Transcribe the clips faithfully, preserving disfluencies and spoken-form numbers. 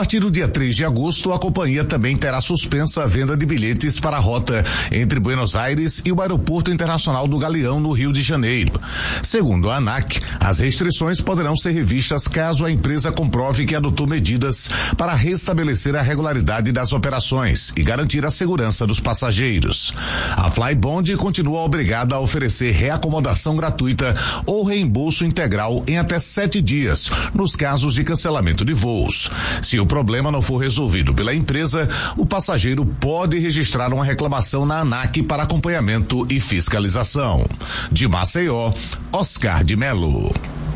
partir do dia três de agosto, a companhia também terá suspensa a venda de bilhetes para a rota entre Buenos Aires e o Aeroporto Internacional do Galeão, no Rio de Janeiro. Segundo a ANAC, as restrições poderão ser revistas caso a empresa comprove que adotou medidas para restabelecer a regularidade das operações e garantir a segurança dos passageiros. A Flybond continua obrigada a oferecer reacomodação gratuita ou reembolso integral em até sete dias, nos casos de cancelamento de voos. Se o problema não for resolvido pela empresa, o passageiro pode registrar uma reclamação na ANAC para acompanhamento e fiscalização. De Maceió, Oscar de Melo.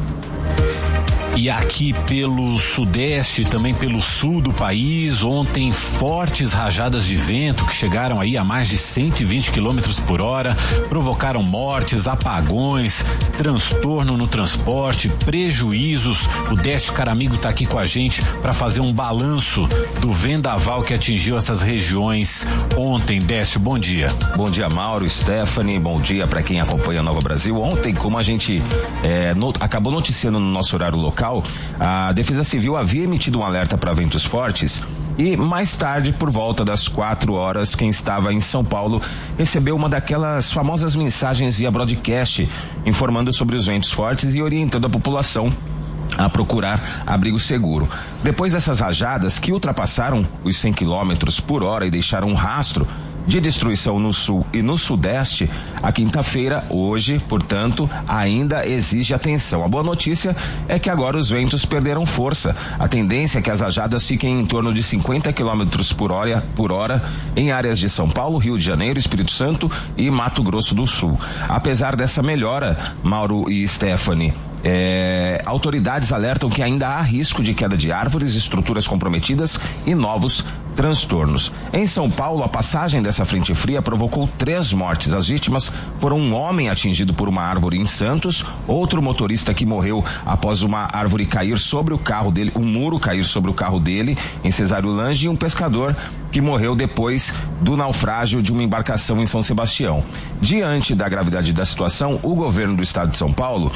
E aqui pelo sudeste, também pelo sul do país, ontem fortes rajadas de vento que chegaram aí a mais de cento e vinte quilômetros por hora, provocaram mortes, apagões, transtorno no transporte, prejuízos. O Décio Caramigo está aqui com a gente para fazer um balanço do vendaval que atingiu essas regiões ontem. Décio, bom dia. Bom dia, Mauro, Stephanie, bom dia para quem acompanha a Nova Brasil. Ontem, como a gente é, no, acabou noticiando no nosso horário local, a Defesa Civil havia emitido um alerta para ventos fortes e mais tarde, por volta das quatro horas, quem estava em São Paulo recebeu uma daquelas famosas mensagens via broadcast informando sobre os ventos fortes e orientando a população a procurar abrigo seguro. Depois dessas rajadas que ultrapassaram os cem quilômetros por hora e deixaram um rastro de destruição no sul e no sudeste, a quinta-feira, hoje, portanto, ainda exige atenção. A boa notícia é que agora os ventos perderam força. A tendência é que as rajadas fiquem em torno de cinquenta quilômetros por hora, por hora em áreas de São Paulo, Rio de Janeiro, Espírito Santo e Mato Grosso do Sul. Apesar dessa melhora, Mauro e Stephanie, É, autoridades alertam que ainda há risco de queda de árvores, estruturas comprometidas e novos transtornos. Em São Paulo, a passagem dessa frente fria provocou três mortes. As vítimas foram um homem atingido por uma árvore em Santos, outro motorista que morreu após uma árvore cair sobre o carro dele, um muro cair sobre o carro dele em Cesário Lange, e um pescador que morreu depois do naufrágio de uma embarcação em São Sebastião. Diante da gravidade da situação, o governo do estado de São Paulo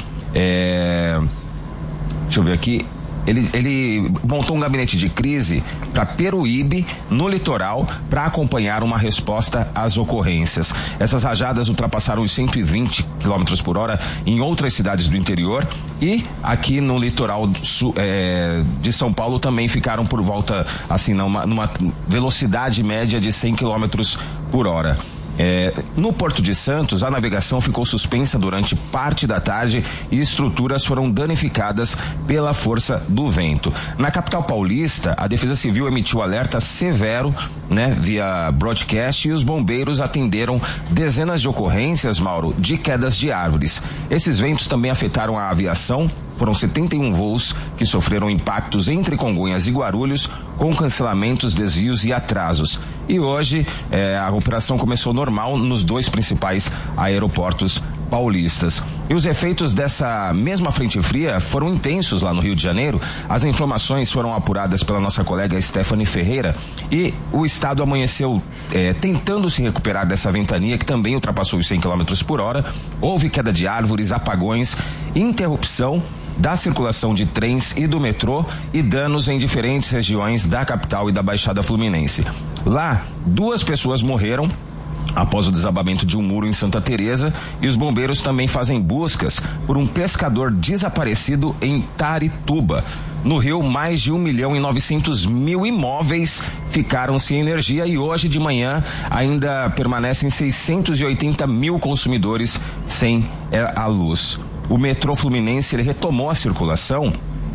É, deixa eu ver aqui. Ele, ele montou um gabinete de crise para Peruíbe, no litoral, para acompanhar uma resposta às ocorrências. Essas rajadas ultrapassaram os cento e vinte quilômetros por hora em outras cidades do interior e aqui no litoral do sul, é, de São Paulo também ficaram por volta, assim, numa, numa velocidade média de cem quilômetros por hora. É, no Porto de Santos, a navegação ficou suspensa durante parte da tarde e estruturas foram danificadas pela força do vento. Na capital paulista, a Defesa Civil emitiu alerta severo, né, via broadcast, e os bombeiros atenderam dezenas de ocorrências, Mauro, de quedas de árvores. Esses ventos também afetaram a aviação. Foram setenta e um voos que sofreram impactos entre Congonhas e Guarulhos, com cancelamentos, desvios e atrasos. E hoje eh, a operação começou normal nos dois principais aeroportos paulistas. E os efeitos dessa mesma frente fria foram intensos lá no Rio de Janeiro. As informações foram apuradas pela nossa colega Stephanie Ferreira e o estado amanheceu eh, tentando se recuperar dessa ventania que também ultrapassou os cem quilômetros por hora. Houve queda de árvores, apagões, interrupção da circulação de trens e do metrô e danos em diferentes regiões da capital e da Baixada Fluminense. Lá, duas pessoas morreram após o desabamento de um muro em Santa Teresa, e os bombeiros também fazem buscas por um pescador desaparecido em Tarituba. No Rio, mais de um milhão e novecentos mil imóveis ficaram sem energia e hoje de manhã ainda permanecem seiscentos e oitenta mil consumidores sem a luz. O metrô Fluminense ele retomou a circulação,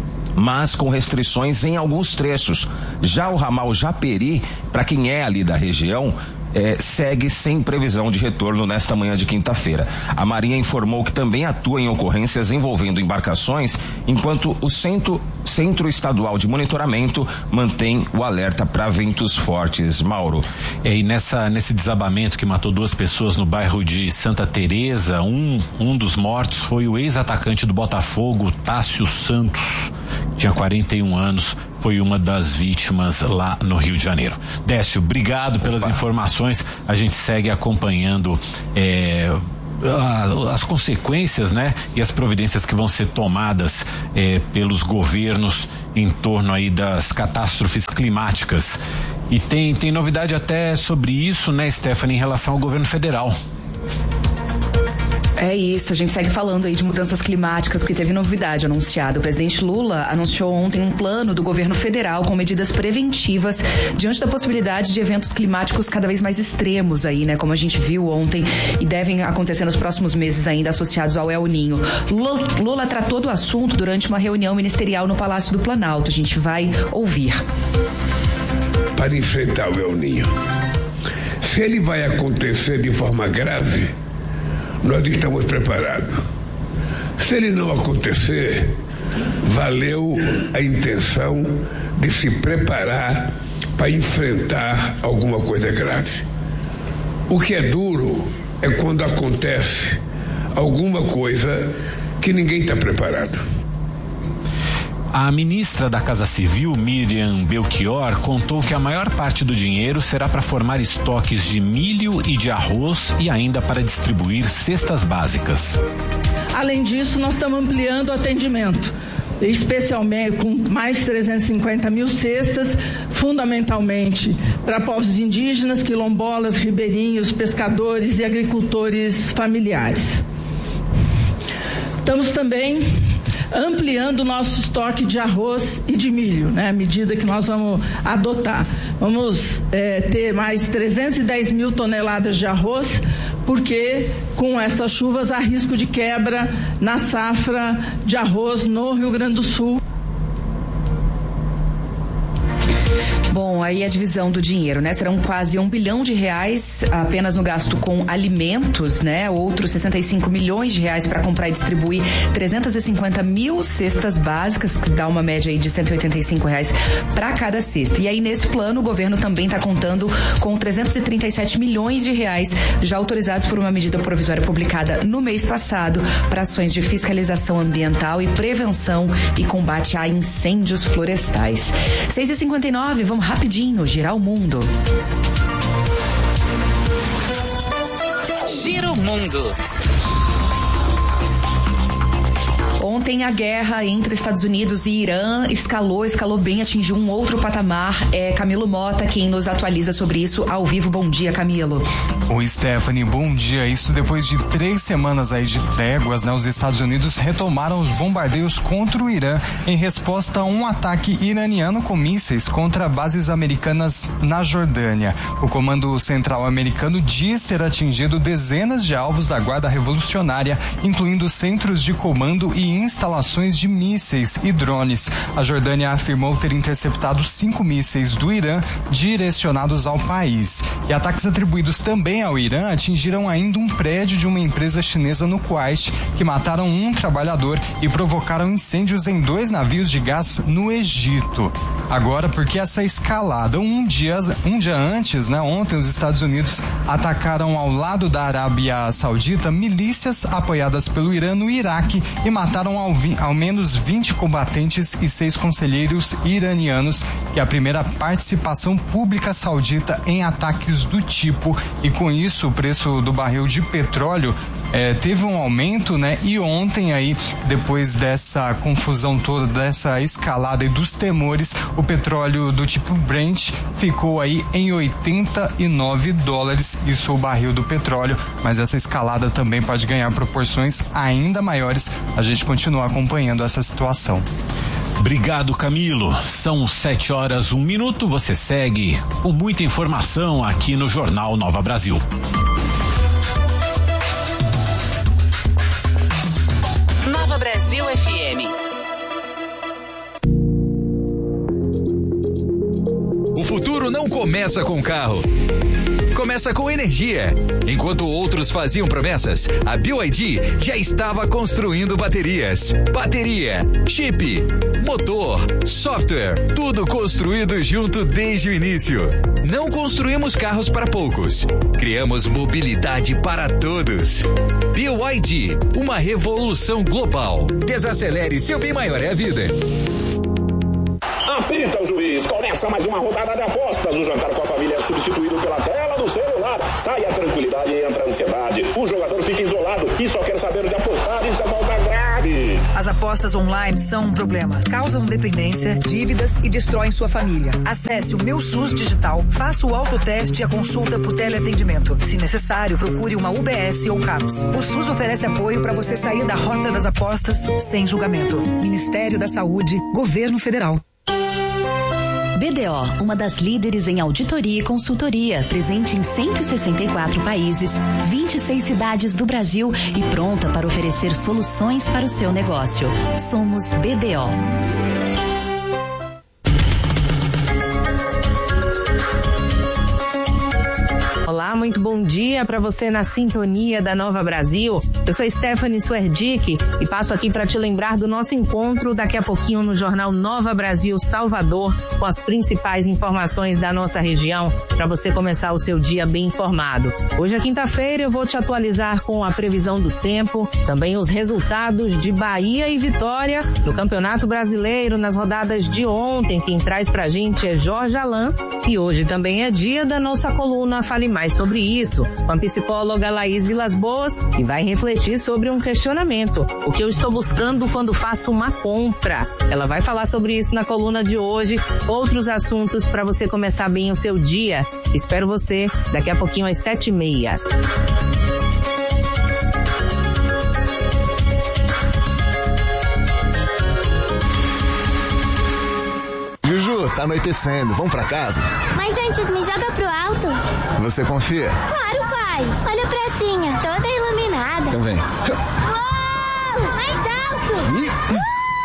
mas com restrições em alguns trechos. Já o ramal Japeri, para quem é ali da região, É, segue sem previsão de retorno nesta manhã de quinta-feira. A Marinha informou que também atua em ocorrências envolvendo embarcações, enquanto o Centro, Centro Estadual de Monitoramento mantém o alerta para ventos fortes. Mauro. É, e nessa, nesse desabamento que matou duas pessoas no bairro de Santa Teresa, um, um dos mortos foi o ex-atacante do Botafogo, Tássio Santos, tinha quarenta e um anos, foi uma das vítimas lá no Rio de Janeiro. Décio, obrigado pelas Opa. informações. A gente segue acompanhando é, a, as consequências, né, e as providências que vão ser tomadas eh, pelos governos em torno aí das catástrofes climáticas. E tem, tem novidade até sobre isso, né, Stephanie, em relação ao governo federal. É isso, a gente segue falando aí de mudanças climáticas, porque teve novidade anunciada. O presidente Lula anunciou ontem um plano do governo federal com medidas preventivas diante da possibilidade de eventos climáticos cada vez mais extremos aí, né? Como a gente viu ontem e devem acontecer nos próximos meses ainda associados ao El Ninho. Lula, Lula tratou do assunto durante uma reunião ministerial no Palácio do Planalto. A gente vai ouvir. Para enfrentar o El Ninho, se ele vai acontecer de forma grave, nós estamos preparados. Se ele não acontecer, valeu a intenção de se preparar para enfrentar alguma coisa grave. O que é duro é quando acontece alguma coisa que ninguém está preparado. A ministra da Casa Civil, Miriam Belchior, contou que a maior parte do dinheiro será para formar estoques de milho e de arroz e ainda para distribuir cestas básicas. Além disso, nós estamos ampliando o atendimento, especialmente com mais trezentas e cinquenta mil cestas, fundamentalmente para povos indígenas, quilombolas, ribeirinhos, pescadores e agricultores familiares. Estamos também ampliando o nosso estoque de arroz e de milho, né? À medida que nós vamos adotar. Vamos é, ter mais trezentas e dez mil toneladas de arroz, porque com essas chuvas há risco de quebra na safra de arroz no Rio Grande do Sul. Bom, aí a divisão do dinheiro, né? Serão quase um bilhão de reais apenas no gasto com alimentos, né? Outros sessenta e cinco milhões de reais para comprar e distribuir trezentas e cinquenta mil cestas básicas, que dá uma média aí de cento e oitenta e cinco reais para cada cesta. E aí nesse plano o governo também está contando com trezentos e trinta e sete milhões de reais já autorizados por uma medida provisória publicada no mês passado para ações de fiscalização ambiental e prevenção e combate a incêndios florestais. seis e cinquenta e nove, vamos rapidinho girar o mundo. Gira o mundo. Ontem a guerra entre Estados Unidos e Irã escalou, escalou bem, atingiu um outro patamar. É Camilo Mota quem nos atualiza sobre isso ao vivo. Bom dia, Camilo. Oi, Stephanie, bom dia. Isso depois de três semanas aí de tréguas, né? Os Estados Unidos retomaram os bombardeios contra o Irã em resposta a um ataque iraniano com mísseis contra bases americanas na Jordânia. O Comando Central americano diz ter atingido dezenas de alvos da Guarda Revolucionária, incluindo centros de comando e instalações de mísseis e drones. A Jordânia afirmou ter interceptado cinco mísseis do Irã direcionados ao país. E ataques atribuídos também ao Irã atingiram ainda um prédio de uma empresa chinesa no Kuwait, que mataram um trabalhador e provocaram incêndios em dois navios de gás no Egito. Agora, porque essa escalada, um dia, um dia antes, né, ontem os Estados Unidos atacaram ao lado da Arábia Saudita milícias apoiadas pelo Irã no Iraque e mataram ao, ao menos vinte combatentes e seis conselheiros iranianos, que é a primeira participação pública saudita em ataques do tipo. E com isso o preço do barril de petróleo É, teve um aumento, né? E ontem aí, depois dessa confusão toda, dessa escalada e dos temores, o petróleo do tipo Brent ficou aí em oitenta e nove dólares, isso o barril do petróleo, mas essa escalada também pode ganhar proporções ainda maiores. A gente continua acompanhando essa situação. Obrigado, Camilo. São sete horas, um minuto. Você segue com muita informação aqui no Jornal Nova Brasil. Nova Brasil F M. O futuro não começa com carro. Começa com energia. Enquanto outros faziam promessas, a B Y D já estava construindo baterias. Bateria, chip, motor, software, tudo construído junto desde o início. Não construímos carros para poucos. Criamos mobilidade para todos. B Y D, uma revolução global. Desacelere, seu bem maior é a vida. A P apita o juiz. Começa mais uma rodada de apostas. O jantar com a família é substituído pela tela do celular. Sai a tranquilidade e entra a ansiedade. O jogador fica isolado e só quer saber de apostar. Isso é falta grave. As apostas online são um problema. Causam dependência, dívidas e destroem sua família. Acesse o Meu SUS Digital, faça o autoteste e a consulta por teleatendimento. Se necessário, procure uma U B S ou CAPS. O SUS oferece apoio para você sair da rota das apostas sem julgamento. Ministério da Saúde, Governo Federal. B D O, uma das líderes em auditoria e consultoria, presente em cento e sessenta e quatro países, vinte e seis cidades do Brasil e pronta para oferecer soluções para o seu negócio. Somos B D O. Olá, muito bom dia para você na sintonia da Nova Brasil. Eu sou Stephanie Swerdick e passo aqui para te lembrar do nosso encontro daqui a pouquinho no Jornal Nova Brasil Salvador, com as principais informações da nossa região, para você começar o seu dia bem informado. Hoje é quinta-feira, eu vou te atualizar com a previsão do tempo, também os resultados de Bahia e Vitória no Campeonato Brasileiro nas rodadas de ontem. Quem traz pra gente é Jorge Alain e hoje também é dia da nossa coluna Fale Mais sobre isso, com a psicóloga Laís Vilas Boas, que vai refletir sobre um questionamento: o que eu estou buscando quando faço uma compra? Ela vai falar sobre isso na coluna de hoje, outros assuntos para você começar bem o seu dia. Espero você daqui a pouquinho às sete e meia. Juju, tá anoitecendo, vamos pra casa? Mas antes, me joga pro alto. Você confia? Claro, pai. Olha a pracinha, toda iluminada. Então vem. Uou! Mais alto! Ih.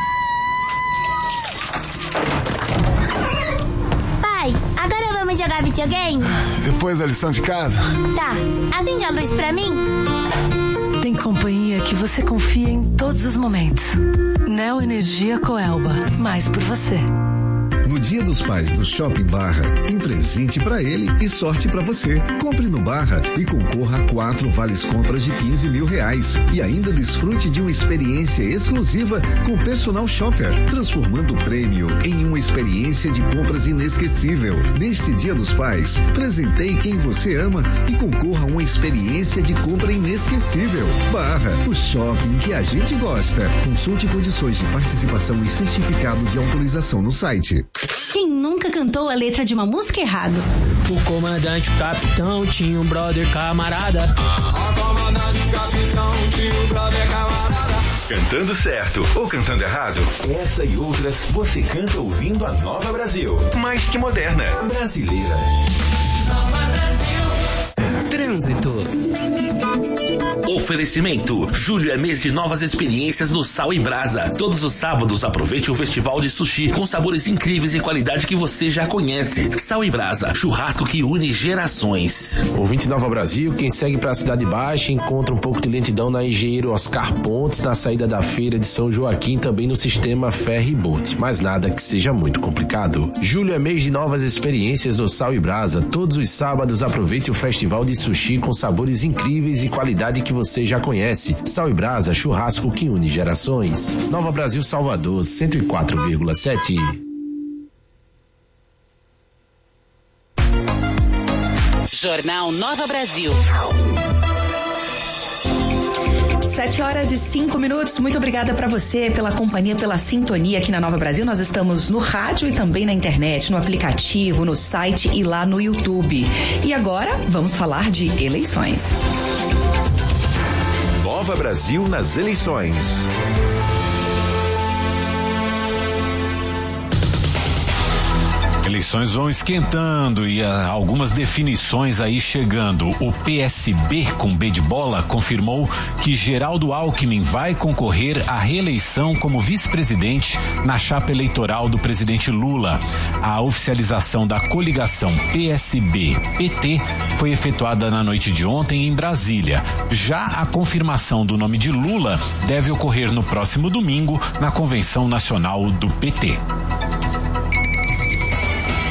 Pai, agora vamos jogar videogame? Depois da lição de casa? Tá. Acende a luz pra mim? Tem companhia que você confia em todos os momentos. Neo Energia Coelba. Mais por você. No Dia dos Pais do Shopping Barra, tem presente pra ele e sorte pra você. Compre no Barra e concorra a quatro vales compras de quinze mil reais. E ainda desfrute de uma experiência exclusiva com personal shopper, transformando o prêmio em uma experiência de compras inesquecível. Neste Dia dos Pais, presenteie quem você ama e concorra a uma experiência de compra inesquecível. Barra, o shopping que a gente gosta. Consulte condições de participação e certificado de autorização no site. Quem nunca cantou a letra de uma música errado? O comandante, o capitão, tinha um brother camarada. O comandante, o capitão, tinha um brother camarada. Cantando certo ou cantando errado? Essa e outras você canta ouvindo a Nova Brasil. Mais que moderna. Brasileira. Nova Brasil. Trânsito. Oferecimento. Julho é mês de novas experiências no Sal e Brasa. Todos os sábados aproveite o festival de sushi com sabores incríveis e qualidade que você já conhece. Sal e Brasa, churrasco que une gerações. Ouvinte Nova Brasil, quem segue para a Cidade Baixa encontra um pouco de lentidão na Engenheiro Oscar Pontes, na saída da feira de São Joaquim, também no sistema Ferry Boat. Mas nada que seja muito complicado. Julho é mês de novas experiências no Sal e Brasa. Todos os sábados aproveite o festival de sushi com sabores incríveis e qualidade que você já conhece. Sal e Brasa, churrasco que une gerações. Nova Brasil Salvador, cento e quatro vírgula sete. Jornal Nova Brasil. Sete horas e cinco minutos. Muito obrigada para você pela companhia, pela sintonia aqui na Nova Brasil. Nós estamos no rádio e também na internet, no aplicativo, no site e lá no YouTube. E agora vamos falar de eleições. Nova Brasil nas eleições. Eleições vão esquentando e ah, algumas definições aí chegando. O P S B, com B de bola, confirmou que Geraldo Alckmin vai concorrer à reeleição como vice-presidente na chapa eleitoral do presidente Lula. A oficialização da coligação P S B P T foi efetuada na noite de ontem em Brasília. Já a confirmação do nome de Lula deve ocorrer no próximo domingo na Convenção Nacional do P T.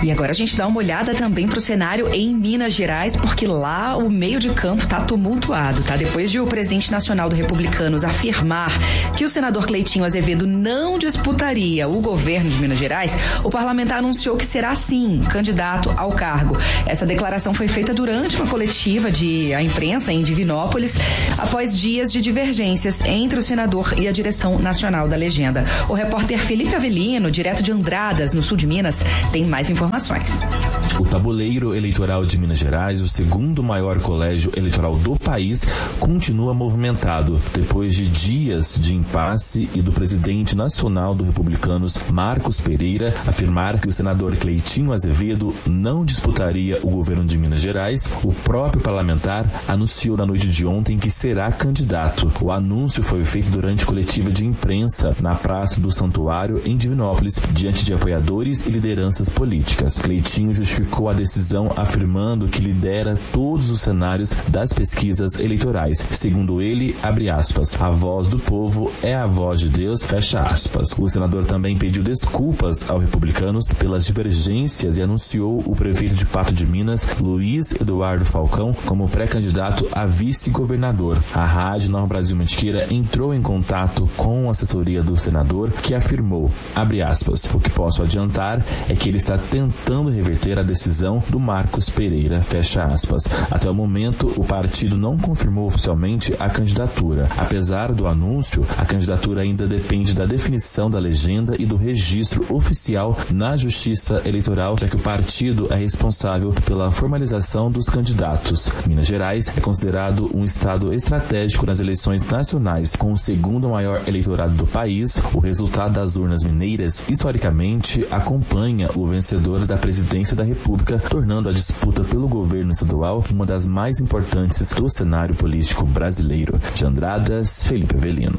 E agora a gente dá uma olhada também pro cenário em Minas Gerais, porque lá o meio de campo tá tumultuado, tá? Depois de o presidente nacional do Republicanos afirmar que o senador Cleitinho Azevedo não disputaria o governo de Minas Gerais, o parlamentar anunciou que será sim candidato ao cargo. Essa declaração foi feita durante uma coletiva de a imprensa em Divinópolis, após dias de divergências entre o senador e a direção nacional da legenda. O repórter Felipe Avelino, direto de Andradas, no sul de Minas, tem mais informações. O tabuleiro eleitoral de Minas Gerais, o segundo maior colégio eleitoral do país, continua movimentado depois de dias de impasse e do presidente nacional do Republicanos, Marcos Pereira, afirmar que o senador Cleitinho Azevedo não disputaria o governo de Minas Gerais. O próprio parlamentar anunciou na noite de ontem que será candidato. O anúncio foi feito durante coletiva de imprensa na Praça do Santuário, em Divinópolis, diante de apoiadores e lideranças políticas. Cleitinho justificou a decisão afirmando que lidera todos os cenários das pesquisas eleitorais. Segundo ele, abre aspas, a voz do povo é a voz de Deus, fecha aspas. O senador também pediu desculpas aos republicanos pelas divergências e anunciou o prefeito de Pato de Minas, Luiz Eduardo Falcão, como pré-candidato a vice-governador. A Rádio Nova Brasil Mentiqueira entrou em contato com a assessoria do senador, que afirmou, abre aspas, o que posso adiantar é que ele está tentando reverter a decisão do Marcos Pereira, fecha aspas. Até o momento, o partido não confirmou oficialmente a candidatura. Apesar do anúncio, a candidatura ainda depende da definição da legenda e do registro oficial na Justiça Eleitoral, já que o partido é responsável pela formalização dos candidatos. Minas Gerais é considerado um estado estratégico nas eleições nacionais, com o segundo maior eleitorado do país. O resultado das urnas mineiras, historicamente, acompanha o vencedor da presidência da República, tornando a disputa pelo governo estadual uma das mais importantes do cenário político brasileiro. De Andradas, Felipe Avelino.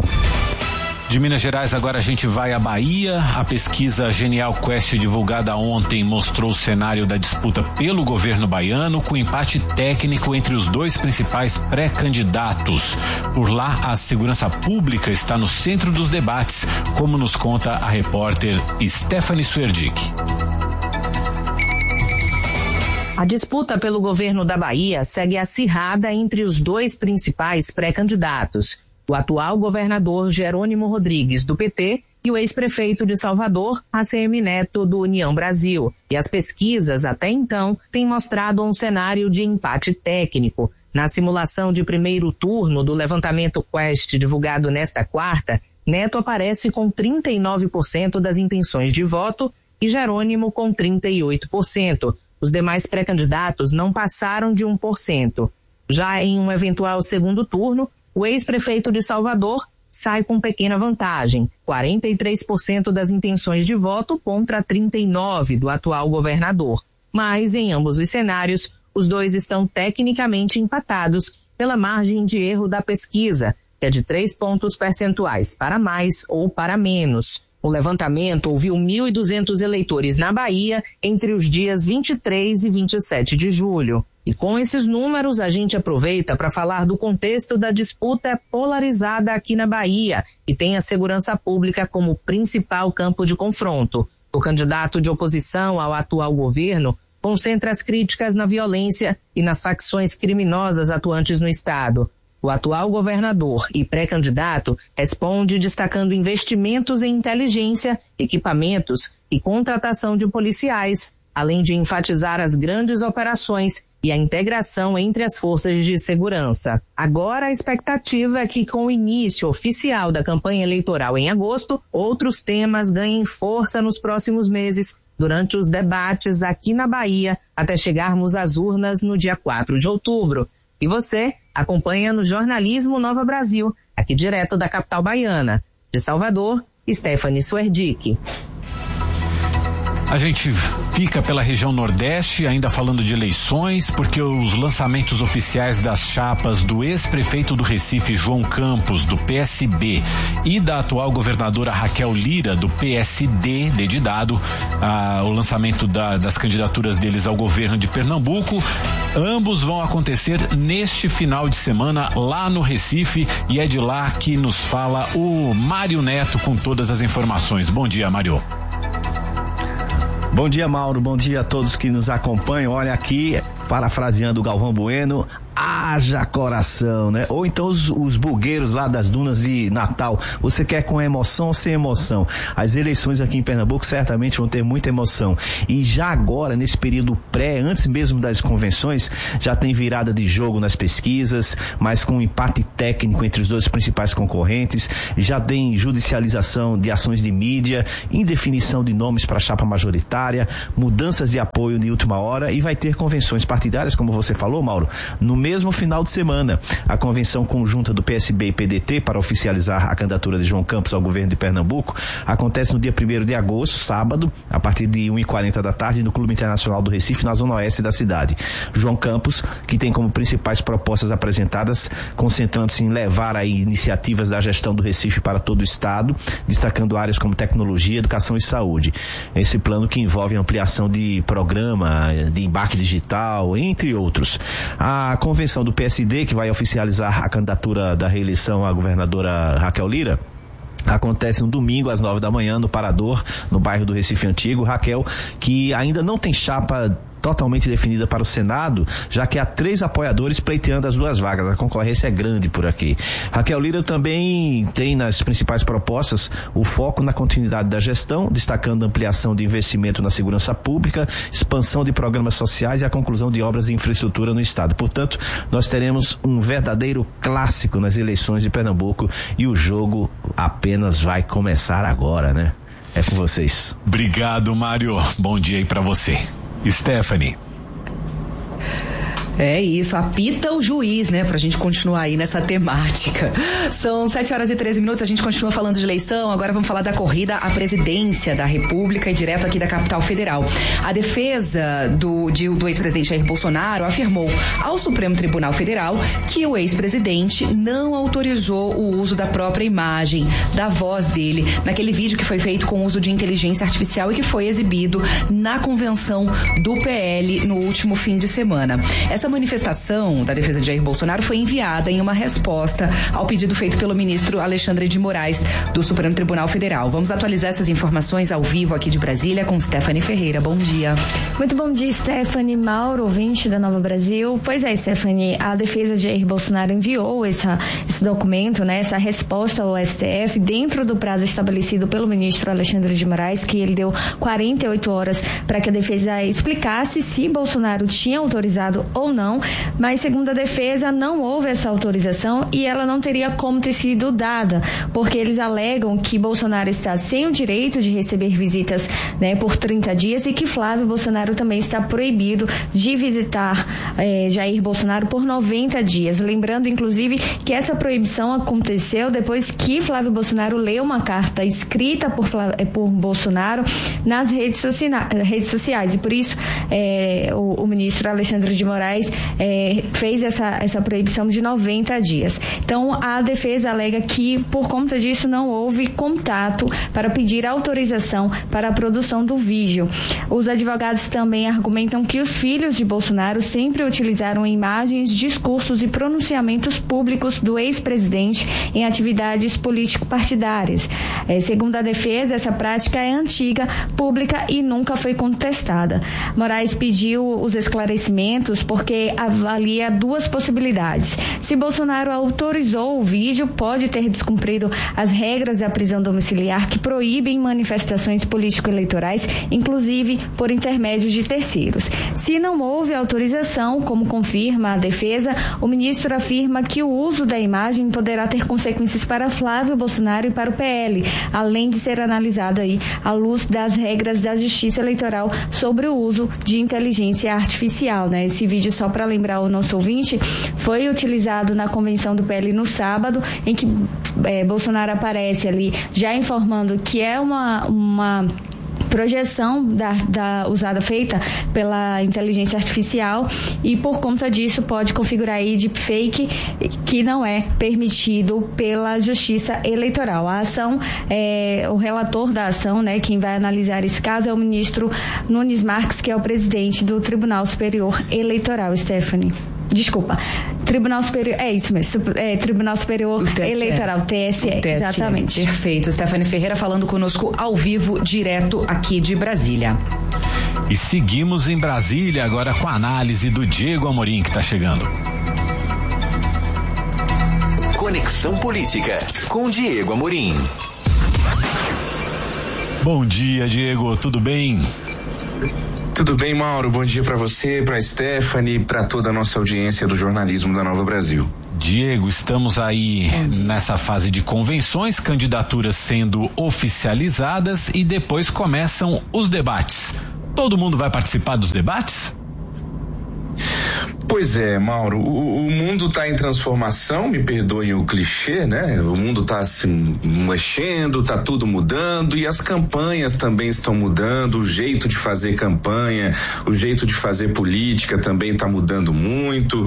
De Minas Gerais, agora a gente vai à Bahia. A pesquisa Genial Quest divulgada ontem mostrou o cenário da disputa pelo governo baiano, com empate técnico entre os dois principais pré-candidatos. Por lá, a segurança pública está no centro dos debates, como nos conta a repórter Stephanie Suerdick. A disputa pelo governo da Bahia segue acirrada entre os dois principais pré-candidatos, o atual governador Jerônimo Rodrigues, do P T, e o ex-prefeito de Salvador, A C M Neto, do União Brasil. E as pesquisas, até então, têm mostrado um cenário de empate técnico. Na simulação de primeiro turno do levantamento Quest divulgado nesta quarta, Neto aparece com trinta e nove por cento das intenções de voto e Jerônimo com trinta e oito por cento. Os demais pré-candidatos não passaram de um por cento. Já em um eventual segundo turno, o ex-prefeito de Salvador sai com pequena vantagem, quarenta e três por cento das intenções de voto contra trinta e nove por cento do atual governador. Mas, em ambos os cenários, os dois estão tecnicamente empatados pela margem de erro da pesquisa, que é de três pontos percentuais para mais ou para menos. O levantamento ouviu mil e duzentos eleitores na Bahia entre os dias vinte e três e vinte e sete de julho. E com esses números, a gente aproveita para falar do contexto da disputa polarizada aqui na Bahia, que tem a segurança pública como principal campo de confronto. O candidato de oposição ao atual governo concentra as críticas na violência e nas facções criminosas atuantes no estado. O atual governador e pré-candidato responde destacando investimentos em inteligência, equipamentos e contratação de policiais, além de enfatizar as grandes operações e a integração entre as forças de segurança. Agora, a expectativa é que, com o início oficial da campanha eleitoral em agosto, outros temas ganhem força nos próximos meses, durante os debates aqui na Bahia, até chegarmos às urnas no dia quatro de outubro. E você acompanha no Jornalismo Nova Brasil, aqui direto da capital baiana. De Salvador, Stephanie Suerdick. A gente fica pela região Nordeste, ainda falando de eleições, porque os lançamentos oficiais das chapas do ex-prefeito do Recife, João Campos, do P S B, e da atual governadora Raquel Lira, do P S D, D de dado, ah, o lançamento da, das candidaturas deles ao governo de Pernambuco, ambos vão acontecer neste final de semana lá no Recife, e é de lá que nos fala o Mário Neto com todas as informações. Bom dia, Mário. Bom dia, Mauro, bom dia a todos que nos acompanham. Olha aqui, parafraseando o Galvão Bueno, haja coração, né? Ou então os, os bugueiros lá das dunas de Natal, você quer com emoção ou sem emoção? As eleições aqui em Pernambuco certamente vão ter muita emoção, e já agora, nesse período pré, antes mesmo das convenções, já tem virada de jogo nas pesquisas, mas com um empate técnico entre os dois principais concorrentes, já tem judicialização de ações de mídia, indefinição de nomes para a chapa majoritária, mudanças de apoio de última hora, e vai ter convenções partidárias, como você falou, Mauro, no mesmo final de semana. A convenção conjunta do P S B e P D T para oficializar a candidatura de João Campos ao governo de Pernambuco acontece no dia primeiro de agosto, sábado, a partir de uma e quarenta da tarde, no Clube Internacional do Recife, na zona oeste da cidade. João Campos, que tem como principais propostas apresentadas, concentrando-se em levar aí iniciativas da gestão do Recife para todo o estado, destacando áreas como tecnologia, educação e saúde. Esse plano que envolve ampliação de programa, de embarque digital, entre outros. A convenção do P S D, que vai oficializar a candidatura da reeleição à governadora Raquel Lira, acontece no domingo às nove da manhã no Parador, no bairro do Recife Antigo. Raquel, que ainda não tem chapa totalmente definida para o Senado, já que há três apoiadores pleiteando as duas vagas. A concorrência é grande por aqui. Raquel Lira também tem nas principais propostas o foco na continuidade da gestão, destacando a ampliação de investimento na segurança pública, expansão de programas sociais e a conclusão de obras de infraestrutura no estado. Portanto, nós teremos um verdadeiro clássico nas eleições de Pernambuco, e o jogo apenas vai começar agora, né? É com vocês. Obrigado, Mário. Bom dia aí pra você. Stephanie. É isso, apita o juiz, né, pra gente continuar aí nessa temática. São sete horas e treze minutos, a gente continua falando de eleição, agora vamos falar da corrida à presidência da República e direto aqui da capital federal. A defesa do, de, do ex-presidente Jair Bolsonaro afirmou ao Supremo Tribunal Federal que o ex-presidente não autorizou o uso da própria imagem, da voz dele, naquele vídeo que foi feito com uso de inteligência artificial e que foi exibido na convenção do P L no último fim de semana. Essa Essa manifestação da defesa de Jair Bolsonaro foi enviada em uma resposta ao pedido feito pelo ministro Alexandre de Moraes, do Supremo Tribunal Federal. Vamos atualizar essas informações ao vivo aqui de Brasília com Stephanie Ferreira. Bom dia. Muito bom dia, Stephanie, Mauro, ouvinte da Nova Brasil. Pois é, Stephanie, a defesa de Jair Bolsonaro enviou essa, esse documento, né, essa resposta ao S T F dentro do prazo estabelecido pelo ministro Alexandre de Moraes, que ele deu quarenta e oito horas para que a defesa explicasse se Bolsonaro tinha autorizado ou não, mas segundo a defesa não houve essa autorização e ela não teria como ter sido dada, porque eles alegam que Bolsonaro está sem o direito de receber visitas, né, por trinta dias e que Flávio Bolsonaro também está proibido de visitar eh, Jair Bolsonaro por noventa dias. Lembrando, inclusive, que essa proibição aconteceu depois que Flávio Bolsonaro leu uma carta escrita por, Flávio, por Bolsonaro nas redes, socia- redes sociais e por isso eh, o, o ministro Alexandre de Moraes É, fez essa, essa proibição de noventa dias. Então, a defesa alega que, por conta disso, não houve contato para pedir autorização para a produção do vídeo. Os advogados também argumentam que os filhos de Bolsonaro sempre utilizaram imagens, discursos e pronunciamentos públicos do ex-presidente em atividades político-partidárias. É, segundo a defesa, essa prática é antiga, pública e nunca foi contestada. Moraes pediu os esclarecimentos porque avalia duas possibilidades. Se Bolsonaro autorizou o vídeo, pode ter descumprido as regras da prisão domiciliar que proíbem manifestações político-eleitorais, inclusive por intermédio de terceiros. Se não houve autorização, como confirma a defesa, o ministro afirma que o uso da imagem poderá ter consequências para Flávio Bolsonaro e para o P L, além de ser analisado aí à luz das regras da Justiça Eleitoral sobre o uso de inteligência artificial, né? Esse vídeo, só para lembrar o nosso ouvinte, foi utilizado na convenção do P L no sábado, em que é, Bolsonaro aparece ali já informando que é uma, uma projeção da, da, usada, feita pela inteligência artificial e por conta disso pode configurar aí deepfake, que não é permitido pela Justiça Eleitoral. A ação, é, o relator da ação, né, quem vai analisar esse caso é o ministro Nunes Marques, que é o presidente do Tribunal Superior Eleitoral. Stephanie. Desculpa. Tribunal Superior, é isso mesmo, é, Tribunal Superior Eleitoral, T S E, T S E, exatamente. Perfeito. Stephanie Ferreira falando conosco ao vivo, direto aqui de Brasília. E seguimos em Brasília agora com a análise do Diego Amorim, que está chegando. Conexão Política, com Diego Amorim. Bom dia, Diego, tudo bem? Tudo bem, Mauro? Bom dia para você, para Stephanie, para toda a nossa audiência do jornalismo da Nova Brasil. Diego, estamos aí nessa fase de convenções, candidaturas sendo oficializadas e depois começam os debates. Todo mundo vai participar dos debates? Pois é, Mauro, o, o mundo está em transformação, me perdoem o clichê, né? O mundo está se mexendo, está tudo mudando e as campanhas também estão mudando, o jeito de fazer campanha, o jeito de fazer política também está mudando muito.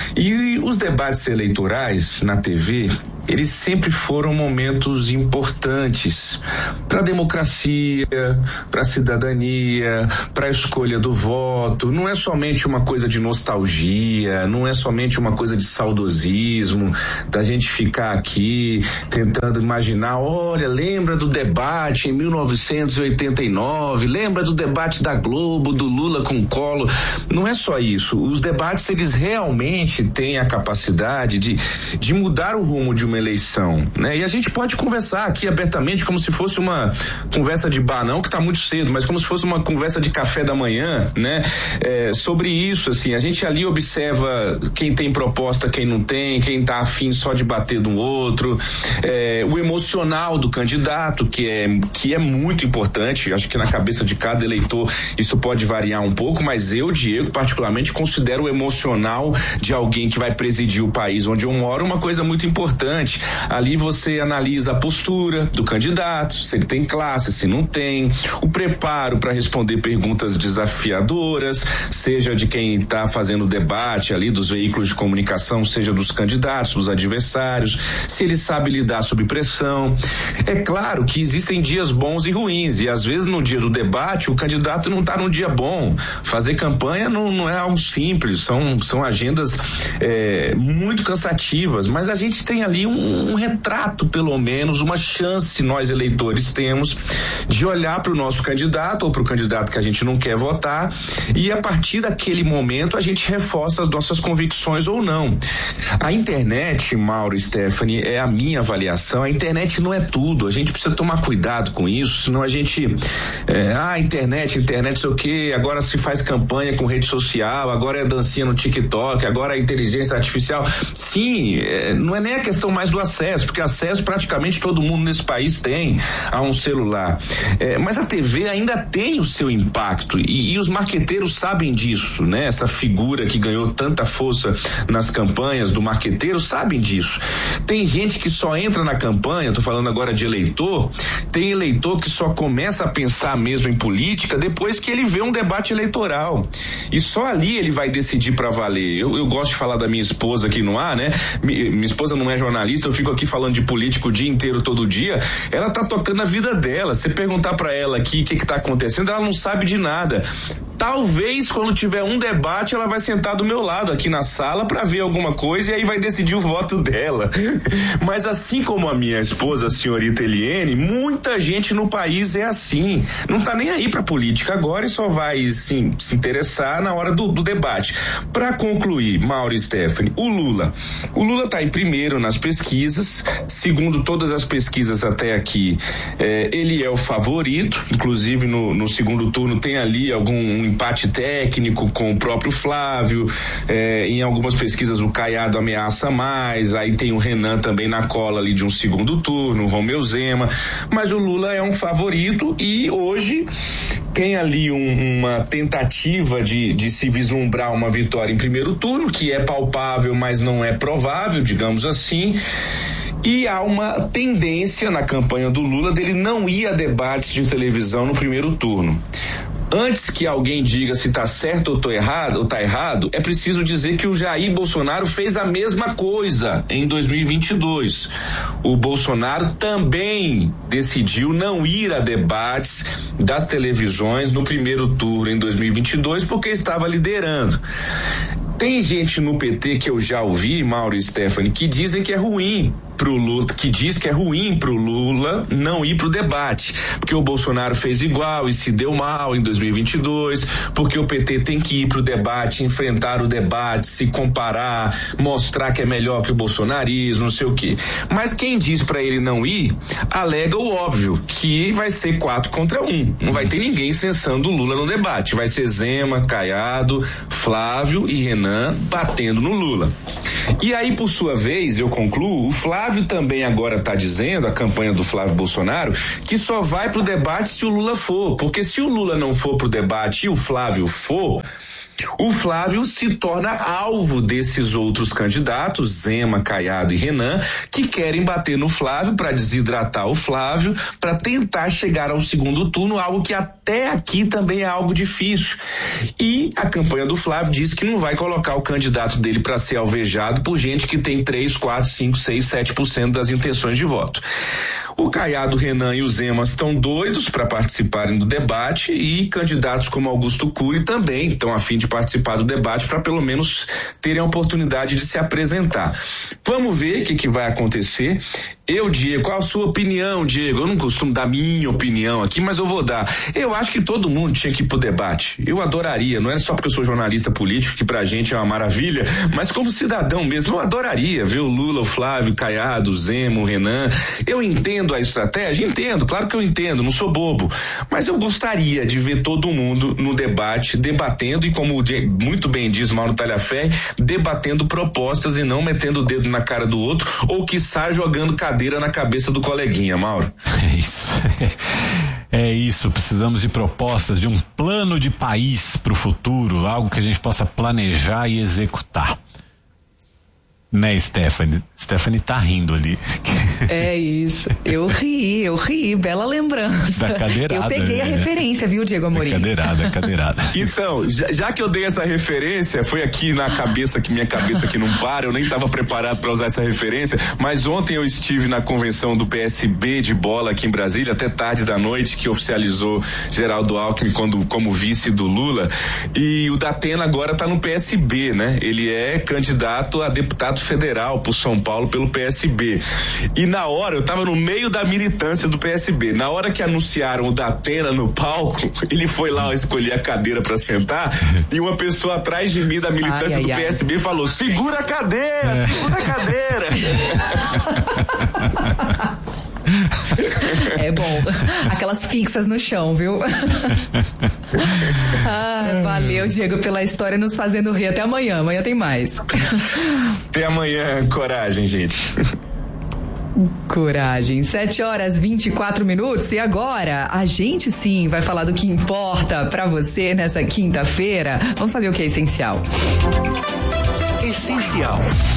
E os debates eleitorais na T V, eles sempre foram momentos importantes para a democracia, para a cidadania, para a escolha do voto. Não é somente uma coisa de nostalgia, não é somente uma coisa de saudosismo, da gente ficar aqui tentando imaginar, olha, lembra do debate em mil novecentos e oitenta e nove, lembra do debate da Globo, do Lula com Collor. Não é só isso. Os debates, eles realmente têm a capacidade de, de mudar o rumo de uma eleição, né? E a gente pode conversar aqui abertamente como se fosse uma conversa de bar, não que tá muito cedo, mas como se fosse uma conversa de café da manhã, né? É, sobre isso, assim, a gente ali observa quem tem proposta, quem não tem, quem tá afim só de bater do outro, é, o emocional do candidato, que é, que é muito importante. Acho que na cabeça de cada eleitor isso pode variar um pouco, mas eu, Diego, particularmente considero o emocional de alguém que vai presidir o país onde eu moro uma coisa muito importante. Ali você analisa a postura do candidato, se ele tem classe, se não tem, o preparo para responder perguntas desafiadoras, seja de quem está fazendo o debate ali, dos veículos de comunicação, seja dos candidatos, dos adversários, se ele sabe lidar sob pressão. É claro que existem dias bons e ruins, e às vezes no dia do debate o candidato não está num dia bom. Fazer campanha não, não é algo simples, são, são agendas é, muito cansativas, mas a gente tem ali um Um, um retrato, pelo menos, uma chance nós eleitores temos de olhar para o nosso candidato ou para o candidato que a gente não quer votar e a partir daquele momento a gente reforça as nossas convicções ou não. A internet, Mauro e Stephanie, é a minha avaliação, a internet não é tudo, a gente precisa tomar cuidado com isso, senão a gente é, ah, internet, internet sei o quê, agora se faz campanha com rede social, agora é dancinha no TikTok, agora é inteligência artificial. Sim, é, não é nem a questão mais do acesso, porque acesso praticamente todo mundo nesse país tem a um celular. É, mas a T V ainda tem o seu impacto e, e os marqueteiros sabem disso, né? Essa figura que ganhou tanta força nas campanhas do marqueteiro sabem disso. Tem gente que só entra na campanha, tô falando agora de eleitor, tem eleitor que só começa a pensar mesmo em política depois que ele vê um debate eleitoral. E só ali ele vai decidir pra valer. Eu, eu gosto de falar da minha esposa aqui no ar, né? Minha, minha esposa não é jornalista, eu fico aqui falando de político o dia inteiro, todo dia. Ela tá tocando a vida dela. Você perguntar pra ela aqui o que que tá acontecendo, ela não sabe de nada. Talvez quando tiver um debate ela vai sentar do meu lado aqui na sala para ver alguma coisa e aí vai decidir o voto dela. Mas assim como a minha esposa, a senhorita Eliene, muita gente no país é assim, não tá nem aí pra política agora e só vai sim, se interessar na hora do, do debate. Para concluir, Mauro e Stephanie, o Lula o Lula tá em primeiro nas pesquisas, segundo todas as pesquisas até aqui, eh, ele é o favorito, inclusive no, no segundo turno tem ali algum um empate técnico com o próprio Flávio, eh, em algumas pesquisas o Caiado ameaça mais, aí tem o Renan também na cola ali de um segundo turno, o Romeu Zema, mas o Lula é um favorito e hoje tem ali um, uma tentativa de, de se vislumbrar uma vitória em primeiro turno, que é palpável, mas não é provável, digamos assim. E há uma tendência na campanha do Lula dele não ir a debates de televisão no primeiro turno. Antes que alguém diga se tá certo ou tô errado, ou tá errado, é preciso dizer que o Jair Bolsonaro fez a mesma coisa em dois mil e vinte e dois. O Bolsonaro também decidiu não ir a debates das televisões no primeiro turno em dois mil e vinte e dois porque estava liderando. Tem gente no P T que eu já ouvi, Mauro e Stephanie, que dizem que é ruim pro Lula, que diz que é ruim pro Lula não ir pro debate, porque o Bolsonaro fez igual e se deu mal em dois mil e vinte e dois, porque o P T tem que ir pro debate, enfrentar o debate, se comparar, mostrar que é melhor que o bolsonarismo, não sei o quê. Mas quem diz pra ele não ir, alega o óbvio, que vai ser quatro contra um, não vai ter ninguém censando o Lula no debate, vai ser Zema, Caiado, Flávio e Renan batendo no Lula. E aí, por sua vez, eu concluo, o Flávio também agora está dizendo, a campanha do Flávio Bolsonaro, que só vai pro debate se o Lula for, porque se o Lula não for pro debate e o Flávio for, o Flávio se torna alvo desses outros candidatos, Zema, Caiado e Renan, que querem bater no Flávio para desidratar o Flávio, para tentar chegar ao segundo turno, algo que até aqui também é algo difícil. E a campanha do Flávio diz que não vai colocar o candidato dele para ser alvejado por gente que tem três, quatro, cinco, seis, sete por cento das intenções de voto. O Caiado, Renan e o Zema estão doidos para participarem do debate e candidatos como Augusto Cury também estão a fim de participar do debate para pelo menos terem a oportunidade de se apresentar. Vamos ver o que, que vai acontecer. Eu, Diego, qual a sua opinião, Diego? Eu não costumo dar minha opinião aqui, mas eu vou dar. Eu acho que todo mundo tinha que ir pro debate. Eu adoraria, não é só porque eu sou jornalista político, que pra gente é uma maravilha, mas como cidadão mesmo, eu adoraria ver o Lula, o Flávio, o Caiado, o Zema, o Renan. Eu entendo a estratégia, entendo, claro que eu entendo, não sou bobo, mas eu gostaria de ver todo mundo no debate, debatendo e, como muito bem diz Mauro Talhaferri, debatendo propostas e não metendo o dedo na cara do outro ou quiçá jogando cadeira na cabeça do coleguinha, Mauro. É isso. É isso, precisamos de propostas, de um plano de país para o futuro, algo que a gente possa planejar e executar. Né, Stephanie? Stephanie tá rindo ali. É isso. Eu ri, eu ri. Bela lembrança. Da cadeirada. Eu peguei a né? referência, viu, Diego Amorim? Da cadeirada, cadeirada. Então, já, já que eu dei essa referência, foi aqui na cabeça, que minha cabeça que não para, eu nem estava preparado para usar essa referência, mas ontem eu estive na convenção do P S B de bola aqui em Brasília, até tarde da noite, que oficializou Geraldo Alckmin quando, como vice do Lula, e o Datena agora tá no P S B, né? Ele é candidato a deputado federal por São Paulo pelo P S B. E na hora, eu tava no meio da militância do P S B, na hora que anunciaram o Datena no palco, ele foi lá escolher a cadeira pra sentar e uma pessoa atrás de mim da militância ai, ai, do P S B ai. falou: segura a cadeira, é. segura a cadeira. É bom. Aquelas fixas no chão, viu? Ah, valeu, Diego, pela história nos fazendo rir. Até amanhã. Amanhã tem mais. Até amanhã, coragem, gente. Coragem. sete horas e vinte e quatro minutos. E agora, a gente sim vai falar do que importa pra você nessa quinta-feira. Vamos saber o que é essencial. Essencial.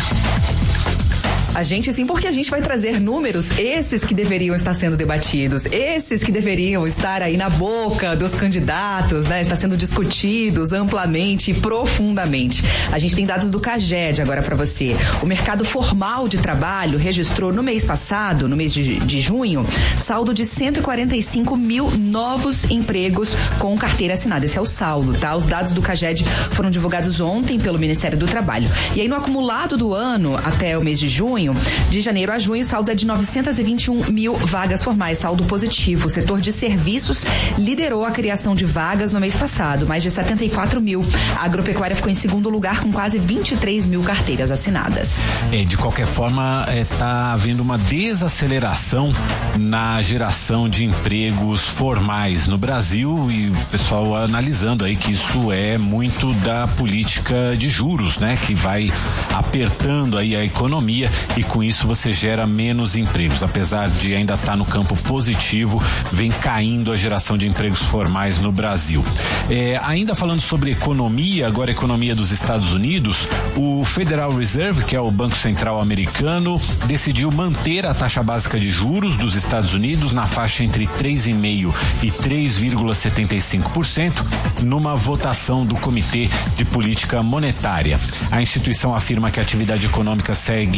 A gente sim, porque a gente vai trazer números, esses que deveriam estar sendo debatidos, esses que deveriam estar aí na boca dos candidatos, né? Está sendo discutidos amplamente e profundamente. A gente tem dados do CAGED agora para você. O mercado formal de trabalho registrou no mês passado, no mês de, de junho, saldo de cento e quarenta e cinco mil novos empregos com carteira assinada. Esse é o saldo, tá? Os dados do CAGED foram divulgados ontem pelo Ministério do Trabalho. E aí no acumulado do ano até o mês de junho, de janeiro a junho, o saldo é de novecentos e vinte e um mil vagas formais, saldo positivo. O setor de serviços liderou a criação de vagas no mês passado, mais de setenta e quatro mil. A agropecuária ficou em segundo lugar com quase vinte e três mil carteiras assinadas. É, de qualquer forma, está é, havendo uma desaceleração na geração de empregos formais no Brasil e o pessoal analisando aí que isso é muito da política de juros, né? Que vai apertando aí a economia e com isso você gera menos empregos. Apesar de ainda estar no campo positivo, vem caindo a geração de empregos formais no Brasil. É, ainda falando sobre economia, agora economia dos Estados Unidos, o Federal Reserve, que é o Banco Central americano, decidiu manter a taxa básica de juros dos Estados Unidos na faixa entre três vírgula cinco por cento e três vírgula setenta e cinco por cento numa votação do Comitê de Política Monetária. A instituição afirma que a atividade econômica segue crescendo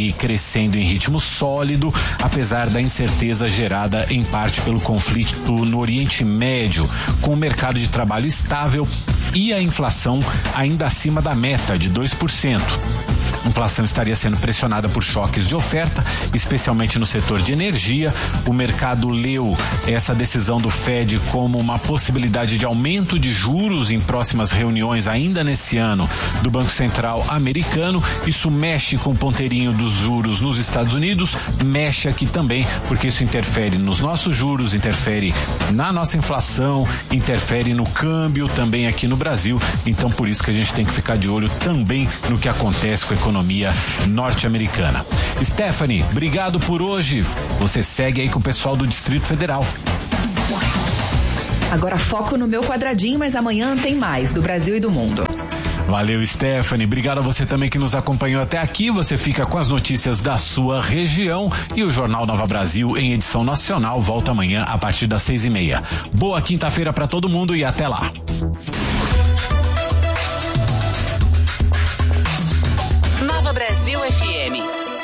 crescendo em ritmo sólido, apesar da incerteza gerada em parte pelo conflito no Oriente Médio, com o mercado de trabalho estável e a inflação ainda acima da meta de dois por cento. A inflação estaria sendo pressionada por choques de oferta, especialmente no setor de energia. O mercado leu essa decisão do Fed como uma possibilidade de aumento de juros em próximas reuniões ainda nesse ano do Banco Central americano. Isso mexe com o ponteirinho dos juros nos Estados Unidos, mexe aqui também, porque isso interfere nos nossos juros, interfere na nossa inflação, interfere no câmbio também aqui no Brasil. Então, por isso que a gente tem que ficar de olho também no que acontece com a economia economia norte-americana. Stephanie, obrigado por hoje. Você segue aí com o pessoal do Distrito Federal. Agora foco no meu quadradinho, mas amanhã tem mais do Brasil e do mundo. Valeu, Stephanie. Obrigado a você também que nos acompanhou até aqui. Você fica com as notícias da sua região e o Jornal Nova Brasil em edição nacional volta amanhã a partir das seis e meia. Boa quinta-feira para todo mundo e até lá. Nova Brasil F M.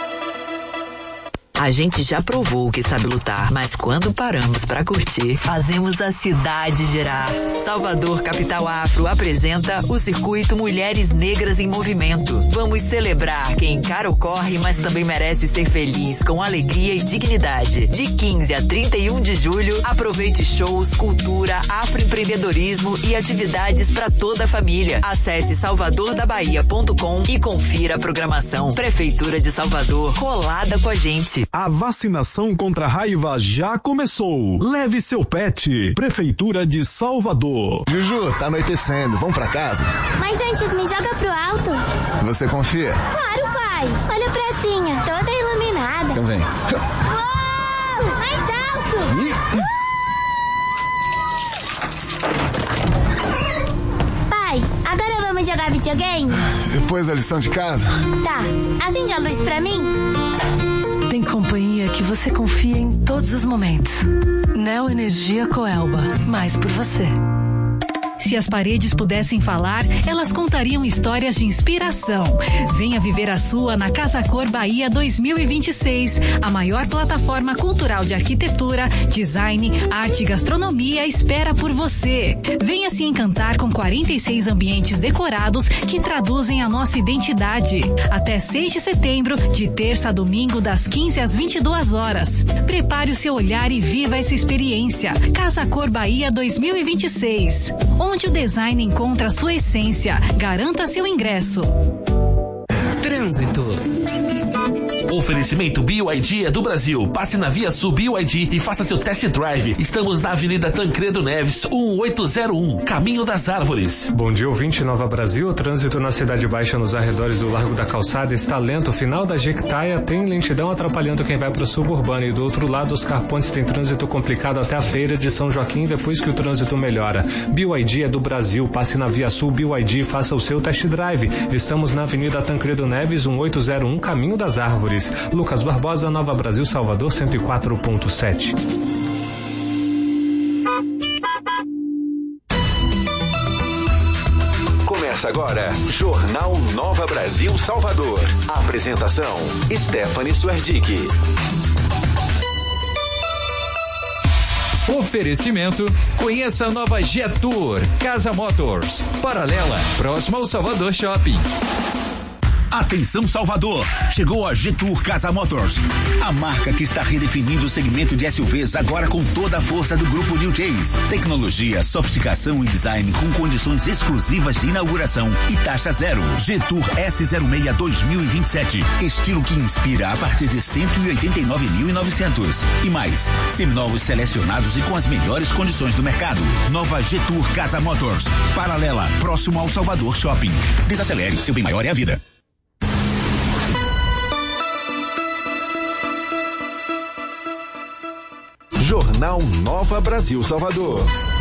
A gente já provou que sabe lutar, mas quando paramos pra curtir, fazemos a cidade girar. Salvador Capital Afro apresenta o circuito Mulheres Negras em Movimento. Vamos celebrar quem encara o corre, mas também merece ser feliz, com alegria e dignidade. De quinze a trinta e um de julho, aproveite shows, cultura, afroempreendedorismo e atividades para toda a família. Acesse salvador da bahia ponto com e confira a programação. Prefeitura de Salvador, colada com a gente. A vacinação contra a raiva já começou. Leve seu pet. Prefeitura de Salvador. Juju, tá anoitecendo. Vamos pra casa? Mas antes, me joga pro alto. Você confia? Claro, pai. Olha a pracinha, toda iluminada. Então vem. Uou! Mais alto! Ih. Pai, agora vamos jogar videogame? Depois da lição de casa? Tá. Acende a luz pra mim. Tem companhia que você confia em todos os momentos. Neo Energia Coelba, mais por você. Se as paredes pudessem falar, elas contariam histórias de inspiração. Venha viver a sua na Casa Cor Bahia dois mil e vinte e seis, a maior plataforma cultural de arquitetura, design, arte e gastronomia espera por você. Venha se encantar com quarenta e seis ambientes decorados que traduzem a nossa identidade. Até seis de setembro, de terça a domingo, das quinze às vinte e duas horas. Prepare o seu olhar e viva essa experiência. Casa Cor Bahia dois mil e vinte e seis. Onde o design encontra sua essência. Garanta seu ingresso. Trânsito. Oferecimento B Y D é do Brasil. Passe na Via Sul B Y D e faça seu test drive. Estamos na Avenida Tancredo Neves, um oito zero um, Caminho das Árvores. Bom dia, ouvinte Nova Brasil. O trânsito na Cidade Baixa, nos arredores do Largo da Calçada, está lento. O final da Jequitaia tem lentidão atrapalhando quem vai para o suburbano. E do outro lado, os Carpontes têm trânsito complicado até a Feira de São Joaquim, depois que o trânsito melhora. B Y D é do Brasil. Passe na Via Sul B Y D e faça o seu test drive. Estamos na Avenida Tancredo Neves, um oito zero um, Caminho das Árvores. Lucas Barbosa, Nova Brasil, Salvador, cento e quatro ponto sete. Começa agora, Jornal Nova Brasil, Salvador. Apresentação, Stephanie Suerdick. Oferecimento, conheça a nova Jetour, Casa Motors, paralela, próximo ao Salvador Shopping. Atenção Salvador, chegou a Jetour Casa Motors, a marca que está redefinindo o segmento de S U Vs agora com toda a força do grupo New Chase. Tecnologia, sofisticação e design com condições exclusivas de inauguração e taxa zero. Jetour S zero seis dois mil e vinte e sete, estilo que inspira a partir de cento e oitenta e nove mil e novecentos. E mais, seminovos selecionados e com as melhores condições do mercado. Nova Jetour Casa Motors, paralela, próximo ao Salvador Shopping. Desacelere, seu bem maior é a vida. Jornal Nova Brasil Salvador.